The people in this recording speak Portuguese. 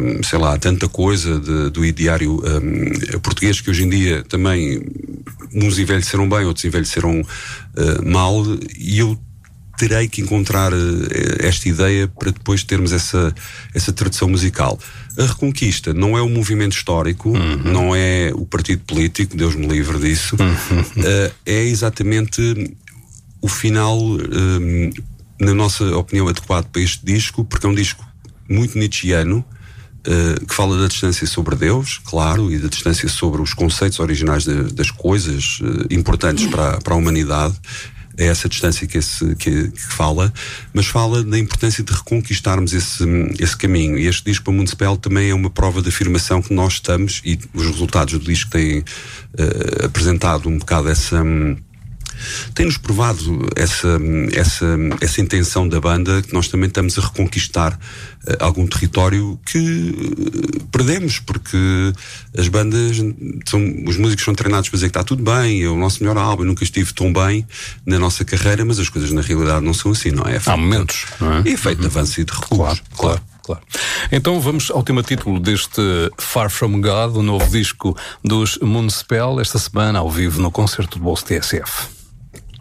sei lá, tanta coisa do ideário português que hoje em dia também uns envelheceram bem, outros envelheceram mal, e eu terei que encontrar esta ideia para depois termos essa tradução musical. A Reconquista não é um movimento histórico, não é o partido político, Deus me livre disso, é exatamente o final, na nossa opinião, adequado para este disco, porque é um disco muito nietzschiano, que fala da distância sobre Deus, claro, e da distância sobre os conceitos originais das coisas importantes para a humanidade. É essa distância que fala, mas fala da importância de reconquistarmos esse caminho. E este disco para Municipal também é uma prova de afirmação que nós estamos, e os resultados do disco têm apresentado um bocado tem-nos provado essa intenção da banda, que nós também estamos a reconquistar algum território que perdemos, porque as bandas os músicos são treinados para dizer que está tudo bem, é o nosso melhor álbum, eu nunca estive tão bem na nossa carreira, mas as coisas na realidade não são assim, não é? Há momentos, não é? É feito de avanço e de recuo. Claro. Então vamos ao tema título deste Far From God, o novo disco dos Municipal, esta semana ao vivo no concerto do Bolso TSF.